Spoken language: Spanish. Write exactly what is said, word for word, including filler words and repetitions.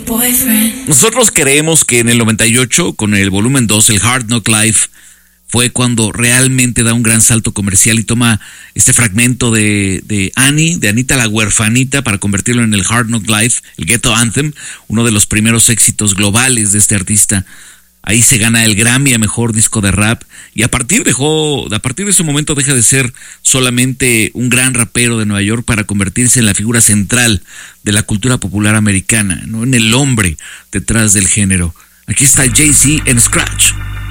Nosotros creemos que en el noventa y ocho, con el volumen dos, el Hard Knock Life, fue cuando realmente da un gran salto comercial y toma este fragmento de, de Annie, de Anita la huerfanita, para convertirlo en el Hard Knock Life, el Ghetto Anthem, uno de los primeros éxitos globales de este artista. Ahí se gana el Grammy a Mejor Disco de Rap, y a partir, dejó, a partir de ese momento deja de ser solamente un gran rapero de Nueva York para convertirse en la figura central de la cultura popular americana, ¿no? En el hombre detrás del género. Aquí está Jay-Z en Scratch.